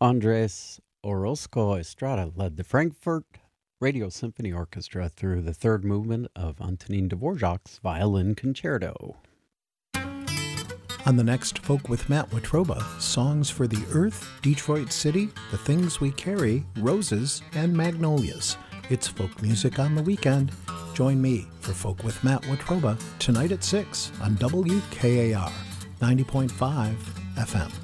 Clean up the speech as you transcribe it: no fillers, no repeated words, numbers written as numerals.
Andres Orozco Estrada led the Frankfurt Radio Symphony Orchestra through the third movement of Antonin Dvorak's Violin Concerto. On the next Folk with Matt Watroba, songs for the earth, Detroit City, the things we carry, roses, and magnolias. It's folk music on the weekend. Join me for Folk with Matt Watroba tonight at 6 on WKAR 90.5 FM.